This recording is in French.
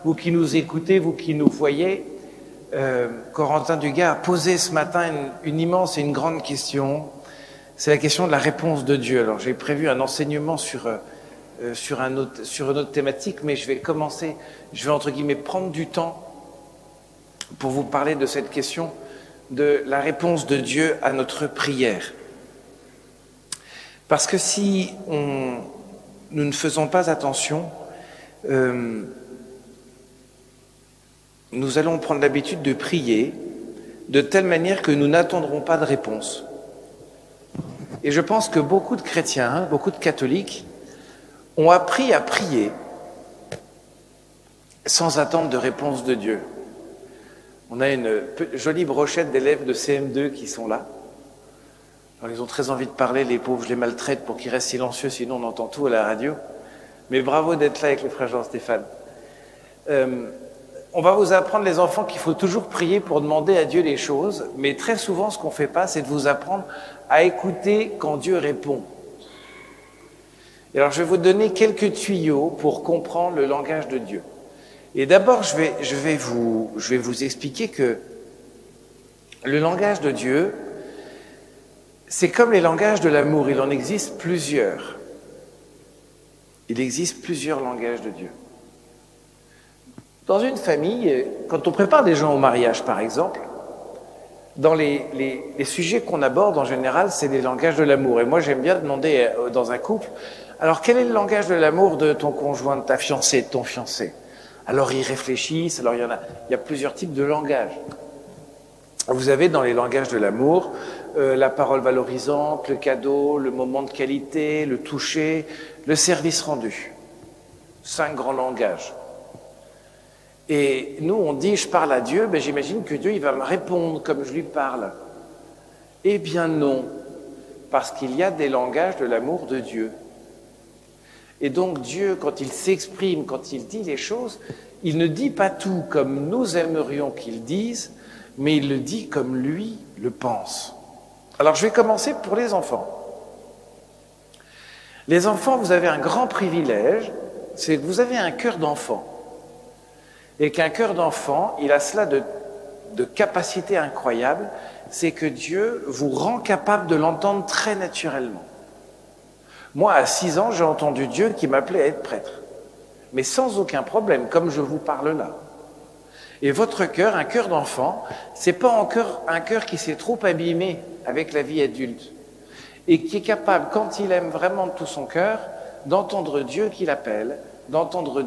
vous qui nous écoutez, vous qui nous voyez, Corentin Dugas a posé ce matin une immense et une grande question. C'est la question de la réponse de Dieu. Alors j'ai prévu un enseignement sur une autre thématique, mais je vais entre guillemets prendre du temps pour vous parler de cette question de la réponse de Dieu à notre prière. Parce que si nous ne faisons pas attention, nous allons prendre l'habitude de prier de telle manière que nous n'attendrons pas de réponse. Et je pense que beaucoup de chrétiens, beaucoup de catholiques ont appris à prier sans attendre de réponse de Dieu. On a une jolie brochette d'élèves de CM2 qui sont là. Alors, ils ont très envie de parler, les pauvres, je les maltraite pour qu'ils restent silencieux, sinon on entend tout à la radio. Mais bravo d'être là avec le frère Jean-Stéphane. On va vous apprendre, les enfants, qu'il faut toujours prier pour demander à Dieu les choses, mais très souvent, ce qu'on ne fait pas, c'est de vous apprendre à écouter quand Dieu répond. Et alors, je vais vous donner quelques tuyaux pour comprendre le langage de Dieu. Et d'abord, je vais vous expliquer que le langage de Dieu, c'est comme les langages de l'amour, il en existe plusieurs. Il existe plusieurs langages de Dieu. Dans une famille, quand on prépare des gens au mariage, par exemple, dans les sujets qu'on aborde en général, c'est des langages de l'amour. Et moi, j'aime bien demander dans un couple, alors quel est le langage de l'amour de ton conjoint, de ta fiancée, de ton fiancé? Alors ils réfléchissent, alors il y a plusieurs types de langages. Vous avez dans les langages de l'amour la parole valorisante, le cadeau, le moment de qualité, le toucher, le service rendu. 5 grands langages. Et nous, on dit, je parle à Dieu, ben j'imagine que Dieu, il va me répondre comme je lui parle. Eh bien non, parce qu'il y a des langages de l'amour de Dieu. Et donc Dieu, quand il s'exprime, quand il dit les choses, il ne dit pas tout comme nous aimerions qu'il dise, mais il le dit comme lui le pense. Alors je vais commencer pour les enfants. Les enfants, vous avez un grand privilège, c'est que vous avez un cœur d'enfant. Et qu'un cœur d'enfant, il a cela de capacité incroyable, c'est que Dieu vous rend capable de l'entendre très naturellement. Moi, à 6 ans, j'ai entendu Dieu qui m'appelait à être prêtre. Mais sans aucun problème, comme je vous parle là. Et votre cœur, un cœur d'enfant, c'est pas encore un cœur qui s'est trop abîmé avec la vie adulte. Et qui est capable, quand il aime vraiment de tout son cœur, d'entendre Dieu qui l'appelle, d'entendre